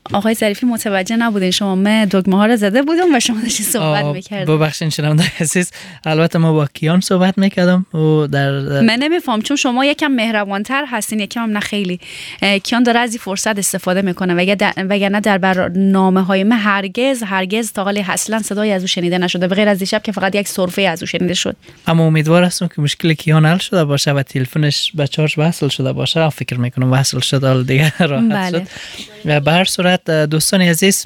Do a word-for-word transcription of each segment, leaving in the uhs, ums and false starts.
آقای ظریفی متوجه نبودین شما من دگمه ها رو زده بودم و شما داشتین صحبت میکردین. ببخشید شنونده عزیز، البته ما با کیان صحبت میکردم و در من نمیفهم چون شما یکم مهربانتر هستین یکم هم نه خیلی. کیان داره از این فرصت استفاده میکنه وگرنه در برنامه های من هرگز هرگز تا حالی اصلا صدای از او شنیده نشده به غیر از دیشب که فقط یک سرفه از او شنیده شد. اما امیدوار هستم که مشکل کیان حل شده باشه و تلفنش به چارج وصل شده باشه. فکر میکنم وصل شده، حال دیگه راحت بله. شد. و به هر صورت دوستان عزیز،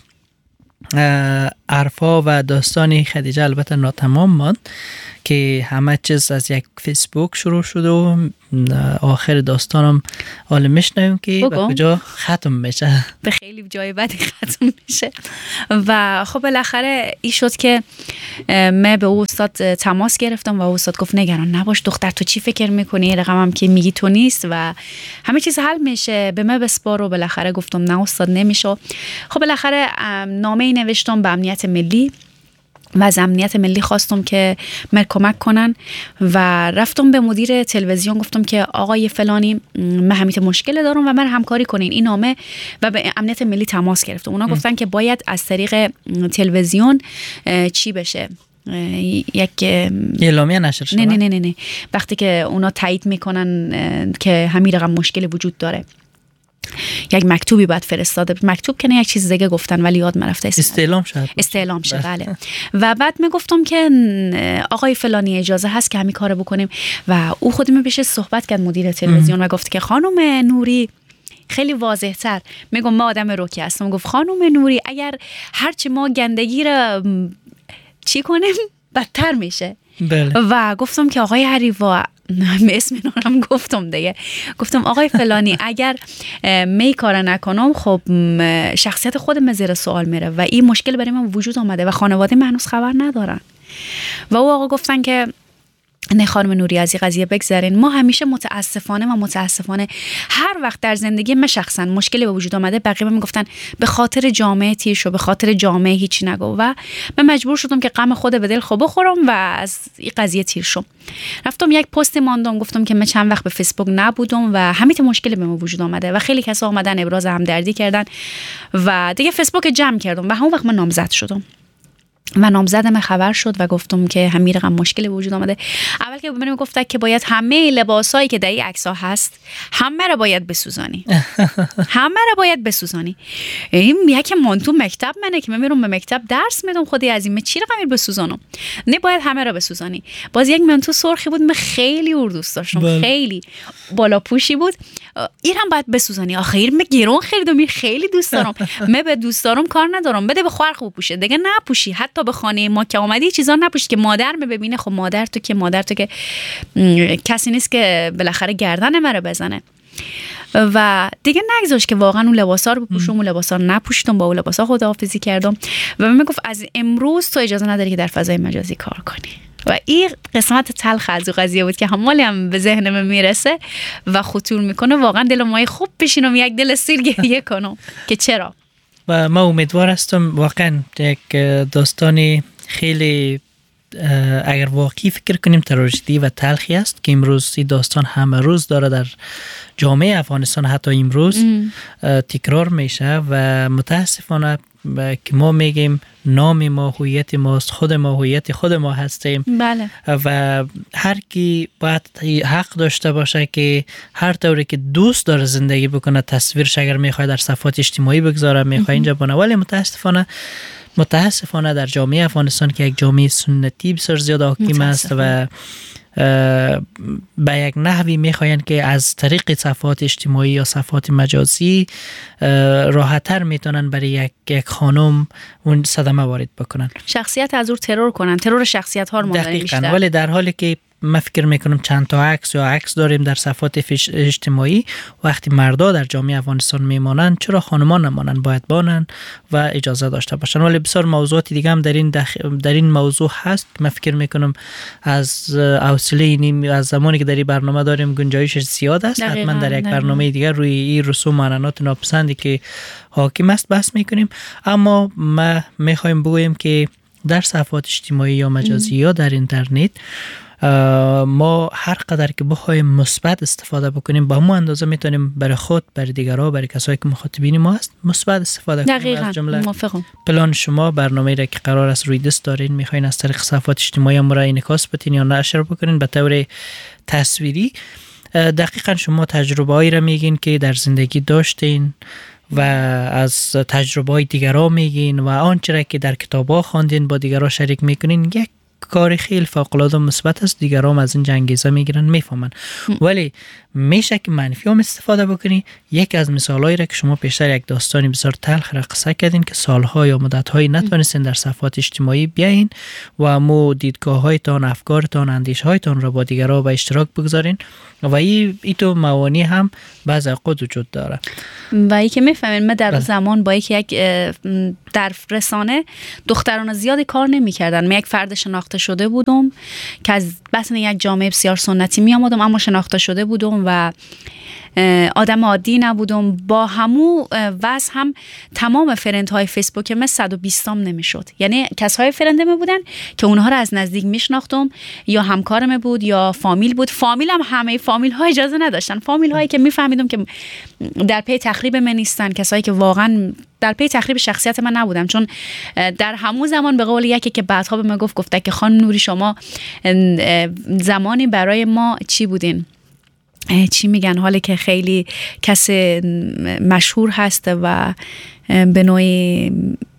عرفا و داستان خدیجه البته ناتمام ماند که همه چیز از یک فیسبوک شروع شده و آخر داستانم حالا میشنویم که به کجا ختم میشه. به خیلی جای بدی ختم میشه. و خب بالاخره این شد که من به او استاد تماس گرفتم و استاد گفت نگران نباش دختر، تو چی فکر میکنی؟ رقمم که میگی تو نیست و همه چیز حل میشه، به من بسپار. و بالاخره گفتم نه استاد نمیشه. خب بالاخره نامه‌ای نوشتم به امنیت ملی و از امنیت ملی خواستم که من کمک کنن و رفتم به مدیر تلویزیون گفتم که آقای فلانی من همین مشکل دارم و من همکاری کنین این نامه، و به امنیت ملی تماس گرفتم. اونا گفتن که باید از طریق تلویزیون چی بشه، یک اعلامیه نشر شود. نه نه نه نه وقتی که اونا تایید میکنن که همین رقم مشکل وجود داره یک مکتوبی بعد فرستاده، مکتوب کنه یک چیز دیگه گفتن ولی یاد مرفته استعلام شد استعلام شد بله. و بعد می گفتم که آقای فلانی اجازه هست که همین کارو بکنیم و او خودم بشه صحبت کرد مدیر تلویزیون و گفت که خانم نوری خیلی واضح تر میگم ما آدم روکی هستم، گفت خانم نوری اگر هرچی ما گندگی رو چی کنیم بدتر میشه. بله. و گفتم که آقای حریوا اسم نورم گفتم دیگه، گفتم آقای فلانی اگر می کار نکنم خب شخصیت خودم زیر سوال میره و این مشکل برای من وجود آمده و خانواده من هنوز خبر ندارن. و او آقا گفتن که نه خانم نوری از این قضیه بگذارین، ما همیشه متاسفانه و متاسفانه هر وقت در زندگی من شخصا مشکلی به وجود آمده بقیه من میگفتن به خاطر جامعه تیر شو، به خاطر جامعه هیچی نگو و من مجبور شدم که غم خود به دل خو بخورم و از این قضیه تیر شم. رفتم یک پست ماندم گفتم که من چند وقت به فیسبوک نبودم و همین مشکلی به من وجود آمده و خیلی کسا اومدن ابراز همدردی کردن و دیگه فیسبوک جمع کردم و همون وقت من نامزد شدم و نامزدم خبر شد و گفتم که همین رقم مشکل وجود آمده. اول که ببینیم گفتن که باید همه لباسایی که در این عکس‌ها هست همه رو باید بسوزانی همه رو باید بسوزانی. این یک مانتو مکتب منه که من میرم به مکتب درس میدم، خودی از این چی رقمی بسوزانم؟ نه باید همه رو بسوزانی. باز یک مانتو سرخی بود من خیلی اور دوست داشتم بل. خیلی بالا پوشی بود، این هم باید بسوزانی. آخر من گرون خریدم، این خیلی دوست دارم. من به دوست دارم کار ندارم، بده به خواهر خوب پوشه دیگه نپوشی. حتی به خانه ما که اومدی چیزا نپوشی که مادر me ببینه. خب مادر تو که مادر تو که کسی نیست که بالاخره گردن مرا بزنه. و دیگه نگذاشت که واقعا اون لباسا رو بپوشم، اون لباسا رو نپوشیدم، با اون لباسا خداحافظی کردم و من گفت از امروز تو اجازه نداری که در فضای مجازی کار کنی. و این قسمت تلخ از اون قضیه بود که همالی هم به ذهنم میرسه و خطور میکنه. واقعا دل ما خوب بشینم یک دل سیر گریه کنم که چرا. و ما امیدوار هستم واقعا یک داستانی خیلی اگر واقعی فکر کنیم تراژدی و تلخی است که امروز این داستان همه روز داره در جامعه افغانستان حتی امروز تکرار میشه و متاسفانه که ما میگیم نام ما هویت ماست، خود ما هویت خود ما هستیم. بله. و هر کی باید حق داشته باشه که هر طوری که دوست داره زندگی بکنه تصویرش اگر میخواد در صفحات اجتماعی بگذاره میخواد اینجا بونه. ولی متاسفانه متاسفانه در جامعه افغانستان که یک جامعه سنتی بسیار زیاد حاکم است و به یک نحوی میخواین که از طریق صفحات اجتماعی یا صفحات مجازی راحت‌تر میتونن برای یک یک خانم اون صدمه وارد بکنن، شخصیت از او ترور کنن، ترور شخصیت ها رو ما داریم بیشتر. ولی در حالی که من فکر میکنم چند تا عکس یا عکس داریم در صفحات اجتماعی، وقتی مردا در جامعه افغانستان میمانند چرا خانمان نمانند؟ باید بانن و اجازه داشته باشن. ولی بسیار موضوعات دیگه هم در این دخ... در این موضوع هست که من فکر میکنم از حوصله اینیم از زمانی که در این برنامه داریم گنجایشش زیاد است. حتما در یک برنامه دیگه روی این رسوم و عنعنات ناپسندی که حاکم است بحث میکنیم. اما ما میخوایم بگوییم که در صفحات اجتماعی یا مجازی یا در اینترنت ما هر قدر که بخوایم مثبت استفاده بکنیم با همون اندازه میتونیم برای خود، برای دیگران، برای کسایی که مخاطبین ما هست مثبت استفاده کنیم. دقیقاً از جمله موافقم. پلان شما، برنامه‌ای را که قرار است روی دست دارین میخواین از طریق صفحات اجتماعی ما را انعکاس بدین یا نشر بکنین به طور تصویری، دقیقاً شما تجربه هایی را میگین که در زندگی داشتین و از تجربه های دیگران میگین و آنچه را که در کتاب ها خواندین با دیگران شریک میکنین. یک کار خیلی فوق العاده مثبت است، دیگران از این انگیزه میگیرن، میفهمن. ولی میشه که منفی هم استفاده بکنی. یکی از مثالایی را که شما پیشتر یک داستانی بسیار تلخ را قصه کردین که سالها یا مدت‌های نتونستین در صفحات اجتماعی بیاین و مو دیدگاه‌هایتان، افکارتان، اندیشه‌هایتان را با دیگران به اشتراک بگذارین و این ایتو موانی هم بعض اوقات وجود داره. و ای که میفهمین من در بله. زمان با یک در رسانه دختران زیادی کار نمی‌کردن. من یک فرد شناخته شده بودم که از بطن یک جامعه بسیار سنتی می آمدم، اما شناخته شده بودم و آدم عادی نبودم. با همو وضع هم تمام فرندهای فیسبوک من صد و بیست تام نمیشد. یعنی کسای فرندم بودن که اونها رو از نزدیک میشناختم، یا همکارم بود یا فامیل بود. فامیلم همه فامیل ها اجازه نداشتن. فامیل هایی که میفهمیدم که در پی تخریب من نیستن، کسایی که واقعا در پی تخریب شخصیت من نبودم. چون در همون زمان به قول یکی که بعدها به من گفت گفته که خانم نوری شما زمانی برای ما چی بودین، چی میگن، حالی که خیلی کس مشهور هست و به نوعی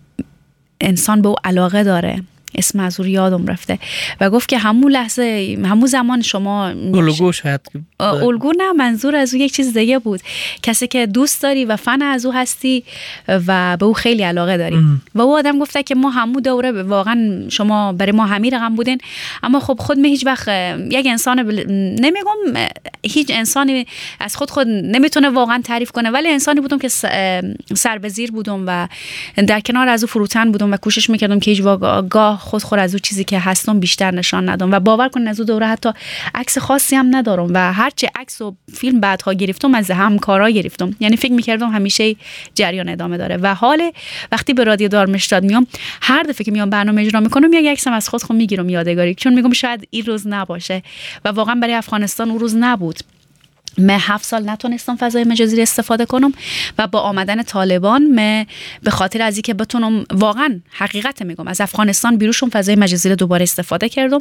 انسان به او علاقه داره، اسم از او یادم رفته، و گفت که همون لحظه همون زمان شما الگو شاید الگو نه، منظور از او یک چیز دیگه بود، کسی که دوست داری و فن از او هستی و به او خیلی علاقه داری. ام. و او آدم گفته که ما همون دوره واقعا شما برای ما همین رقم بودین. اما خب خود من هیچ وقت یک انسان بل... نمیگم هیچ انسانی از خود خود نمیتونه واقعا تعریف کنه، ولی انسانی بودم که سر به زیر بودم و در کنار از او فروتن بودم و کوشش میکردم که هیچ واقعا خود خود از او چیزی که هستم بیشتر نشان ندم. و باور کنید از او دوره حتی عکس خاصی هم ندارم و هرچی عکس و فیلم بعدها گرفتم از همکارا گرفتم. یعنی فکر میکردم همیشه جریان ادامه داره. و حال وقتی به رادیو دارمشتاد میام، هر دفعه که میام برنامه اجرا میکنم یک عکسم از خود خود میگیرم یادگاری، چون میگم شاید این روز نباشه. و واقعا برای افغانستان اون روز نبود. من هفت سال نتونستم فضای مجازی استفاده کنم و با آمدن طالبان من به خاطر از اینکه بتونم واقعا حقیقت میگم از افغانستان بیروشم فضای مجازی رو دوباره استفاده کردم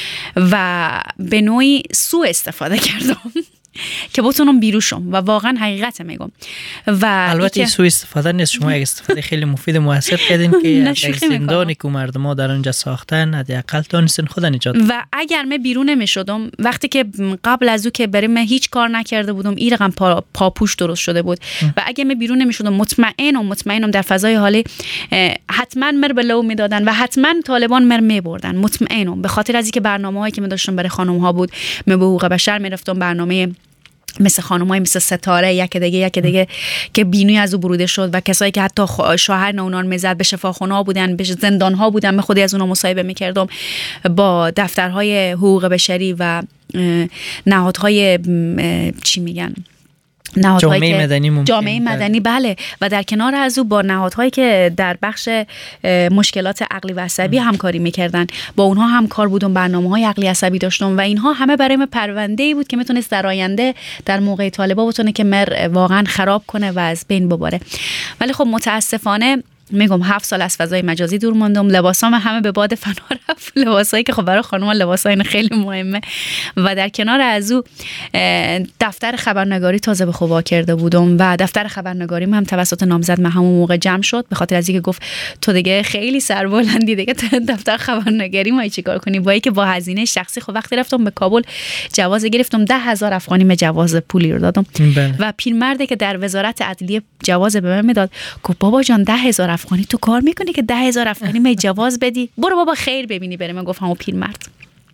و به نوعی سوء استفاده کردم که بتونم بیروشم و واقعا حقیقت میگم. و البته سوء استفاده نیست، شما یک استفاده خیلی مفید موثر کردین که یک زندانی که مردم ها در اونجا ساختن حداقل تونستین خود نجات. و اگر من بیرون نمیشدم، وقتی که قبل از او که برای من هیچ کار نکرده بودم، این رقم پا، پاپوش درست شده بود ام. و اگر من بیرون نمیشدم مطمئنم مطمئنم در فضای حالی حتما مر به لو میدادن و حتما طالبان مر میبردن، مطمئنم. به خاطر از اینکه برنامه‌هایی که من داشتم برای خانم ها بود، من به حقوق بشر میرفتم، برنامه مثل خانم‌های مثل ستاره، یک دیگه یک دیگه که بینوی از او بروده شد و کسایی که حتی شوهر نونان میزد به شفاخانه‌ها بودن، به زندان‌ها بودن، من خودی از اونها مصاحبه می‌کردم با دفترهای حقوق بشری و نهادهای چی میگن جامعه مدنی ممکن جامعه مدنی بله. و در کنار از او با نهادهایی که در بخش مشکلات عقلی و عصبی ام. همکاری میکردن، با اونها همکار بودم، برنامه‌های عقلی عصبی داشتم و اینها همه برای من پرونده‌ای بود که میتونست در آینده در موقع طالبا بتونه که مر واقعا خراب کنه و از بین ببره. ولی خب متاسفانه میگم هفت سال از فضای مجازی دور موندم. لباسام همه به باد فنا رفت، لباسایی که خب برای خانم‌ها لباسای خیلی مهمه. و در کنار از او دفتر خبرنگاری تازه به خوبا کرده بودم و دفتر خبرنگاری هم توسط نامزد من همون موقع جمع شد، به خاطر از اینکه گفت تو دیگه خیلی سربلندی، دیگه دفتر خبرنگاری ما چیکار کنی؟ با اینکه با هزینه شخصی خب وقتی رفتم به کابل جواز گرفتم، ده هزار افغانی من جواز پولی رو دادم بله. و پیرمردی که در وزارت عدلیه جواز به من میداد گفت بابا جان ده هزار افغانی تو کار میکنی که ده هزار افغانی می جواز بدی؟ برو بابا خیر ببینی بره. من گفتم همون پیرمرد.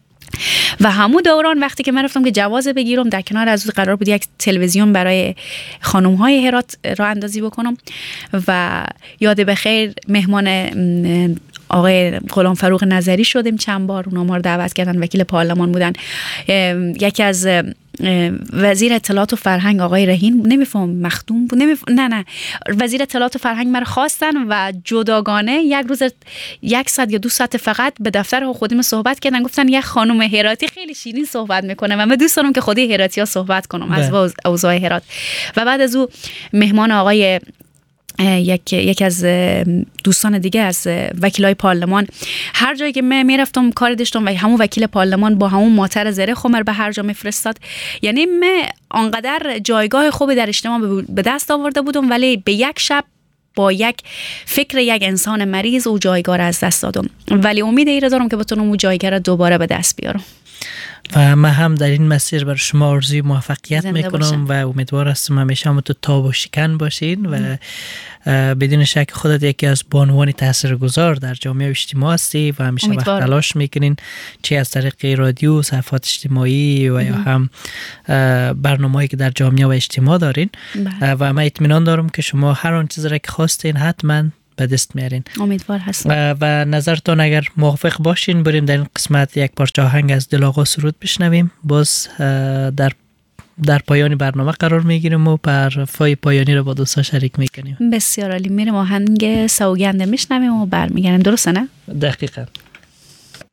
و همون دوران وقتی که من رفتم که جواز بگیرم، در کنار از قرار بود یک تلویزیون برای خانم های هرات راه اندازی بکنم و یاد بخیر مهمان آقای غلام فروغ نظری شدیم چند بار، اونا ما رو دعوت کردن، وکیل پارلمان بودن. یکی از وزیر اطلاعات و فرهنگ آقای رهین، نمیفهم مخدوم بود، نمیف... نه نه وزیر اطلاعات و فرهنگ من خواستن و جداگانه یک روز یک ساعت یا دو ساعت فقط به دفتر خودم صحبت کردن، گفتن یک خانم هراتی خیلی شیرین صحبت میکنه و من دوست دارم که خودی هراتی ها صحبت کنم از اوضاع هرات. و بعد از او مهمان آقای یک یک از دوستان دیگه از وکیلای پارلمان، هر جایی که من میرفتم کار داشتم و همون وکیل پارلمان با همون ماتر زره خمر به هر جا میفرستاد. یعنی من آنقدر جایگاه خوبی در اجتماع به دست آورده بودم، ولی به یک شب با یک فکر یک انسان مریض او جایگاه را از دست دادم، ولی امید ایره دارم که بتونم اون جایگاه را دوباره به دست بیارم. و من هم در این مسیر برای شما آرزوی موفقیت میکنم و امیدوار هستم همیشه هم تو تاب و شکن باشین و بدون شک خودت یکی از بانوان تاثیرگذار در جامعه و اجتماع هستی و همیشه وقت تلاش میکنین، چه از طریق رادیو، صفحات اجتماعی و یا هم برنامه‌ای که در جامعه و اجتماع دارین. و من اطمینان دارم که شما هر آن چیزی را که خواستین حتما به دست میارین. امیدوار هستم. و نظرتان اگر موافق باشین بریم در این قسمت یک پارچه آهنگ از دل آقا سرود بشنویم، باز در در پایان برنامه قرار میگیریم و پرفای پایانی رو با دوستا شریک میکنیم. بسیار عالی. میریم آهنگ سوگند میشنویم و برمیگردیم، درسته نه؟ دقیقاً.